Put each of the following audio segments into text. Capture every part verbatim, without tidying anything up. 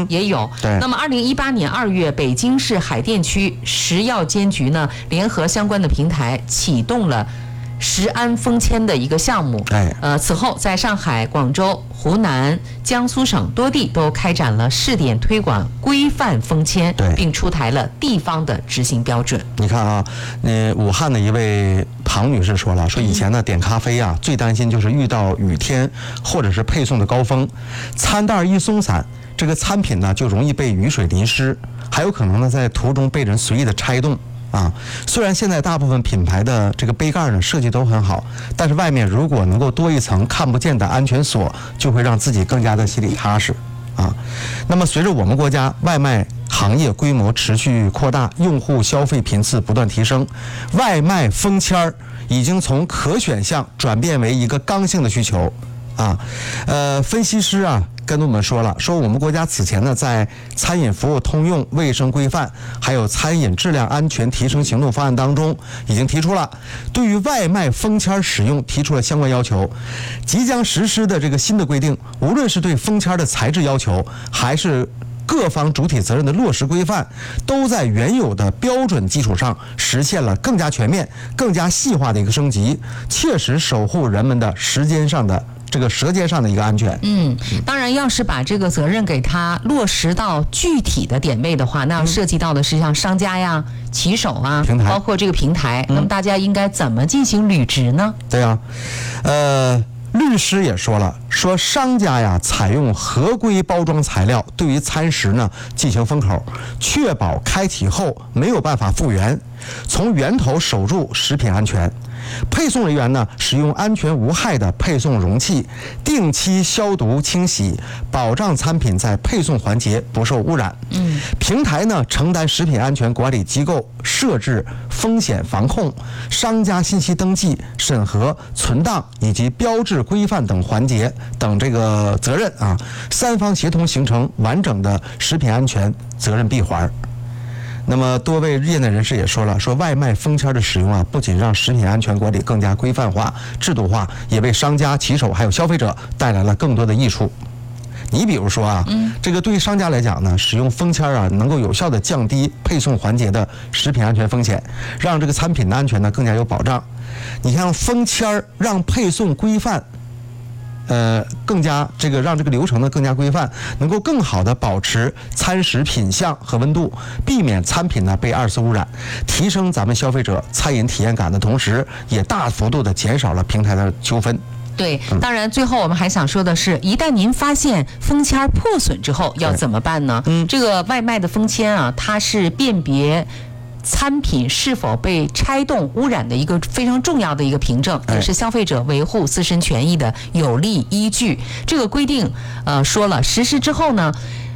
嗯，也有。 对。 那么，二零一八年二月，北京市海淀区食药监局呢，联合相关的平台启动了食安封签的一个项目。 哎， 呃，此后在上海、广州、湖南、江苏省多地都开展了试点推广规范封签，并出台了地方的执行标准。 你看啊，那武汉的一位庞女士说了，说以前呢点咖啡啊，最担心就是遇到雨天或者是配送的高峰，餐袋一松散，这个餐品呢就容易被雨水淋湿，还有可能呢在途中被人随意的拆动。啊，虽然现在大部分品牌的这个杯盖呢设计都很好，但是外面如果能够多一层看不见的安全锁，就会让自己更加的心里踏实啊。那么随着我们国家外卖行业规模持续扩大，用户消费频次不断提升，外卖封签儿已经从可选项转变为一个刚性的需求啊。呃，分析师啊跟我们说了，说我们国家此前呢，在餐饮服务通用卫生规范，还有餐饮质量安全提升行动方案当中，已经提出了对于外卖封签使用提出了相关要求。即将实施的这个新的规定，无论是对封签的材质要求，还是各方主体责任的落实规范，都在原有的标准基础上实现了更加全面、更加细化的一个升级，切实守护人们的时间上的这个舌尖上的一个安全。 嗯，当然，要是把这个责任给它落实到具体的点位的话，那要涉及到的是像商家呀、骑手啊，包括这个平台，那么大家应该怎么进行履职呢？ 对呀、啊，呃。律师也说了，说商家呀采用合规包装材料对于餐食呢进行封口，确保开启后没有办法复原，从源头守住食品安全。配送人员呢使用安全无害的配送容器，定期消毒清洗，保障餐品在配送环节不受污染。 嗯， 平台呢承担食品安全管理机构设置风险防控、商家信息登记、审核、存档以及标志规范等环节等这个责任啊，三方协同形成完整的食品安全责任闭环。那么多位业内人士也说了，说外卖封签的使用啊，不仅让食品安全管理更加规范化、制度化，也为商家、骑手还有消费者带来了更多的益处。你比如说啊，嗯，这个对于商家来讲呢，使用封签啊，能够有效的降低配送环节的食品安全风险，让这个餐品的安全呢更加有保障。你看封签让配送规范。呃，更加这个让这个流程呢更加规范，能够更好的保持餐食品相和温度，避免餐品呢被二次污染，提升咱们消费者餐饮体验感的同时，也大幅度的减少了平台的纠纷。 对，当然最后我们还想说的是，一旦您发现封签破损之后要怎么办呢？嗯，这个外卖的封签啊，它是辨别餐品是否被拆动污染的一个非常重要的一个凭证，也是消费者维护自身权益的有力依据。这个规定呃说了，实施之后呢，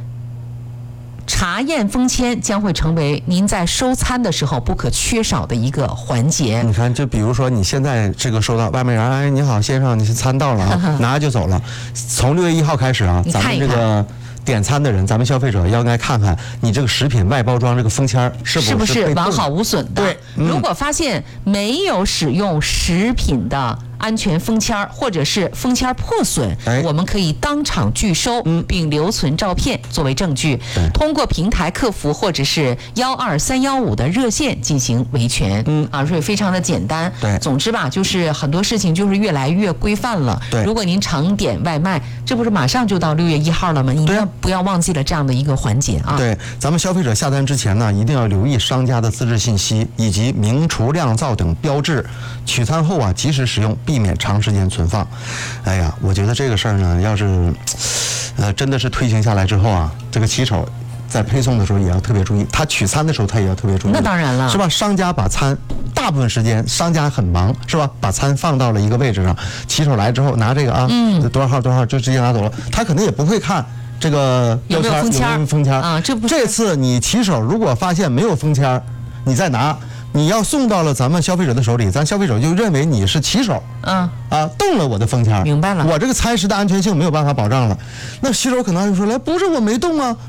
查验封签将会成为您在收餐的时候不可缺少的一个环节。 你看，就比如说你现在这个收到外卖员，哎，你好先生，你是餐到了啊，拿就走了。从六月一号开始啊，咱们这个点餐的人，咱们消费者要应该看看你这个食品外包装这个封签是不是是不是完好无损的。 对、 嗯，如果发现没有使用食品的安全封签或者是封签破损、哎，我们可以当场拒收，嗯、并留存照片作为证据，通过平台客服或者是幺二三幺五的热线进行维权。嗯啊，所以非常的简单。 对， 总之吧，就是很多事情就是越来越规范了。 对， 如果您常点外卖，这不是马上就到六月一号了吗？一定要不要忘记了这样的一个环节啊？ 对，咱们消费者下单之前呢，一定要留意商家的资质信息以及明厨亮灶等标志，取餐后啊及时使用，避免长时间存放。哎呀，我觉得这个事儿呢，要是呃真的是推行下来之后啊，这个骑手在配送的时候也要特别注意，他取餐的时候他也要特别注意。 那当然了， 是吧？商家把餐大部分时间商家很忙，是吧？把餐放到了一个位置上，骑手来之后拿这个啊，嗯，多少号多少号就直接拿走了，他可能也不会看这个标签有没有封签啊。这不这次你骑手如果发现没有封签，你再拿。你要送到了咱们消费者的手里，咱消费者就认为你是骑手，嗯啊，动了我的封签， 明白了， 我这个餐食的安全性没有办法保障了。那骑手可能就说了，不是我没动啊，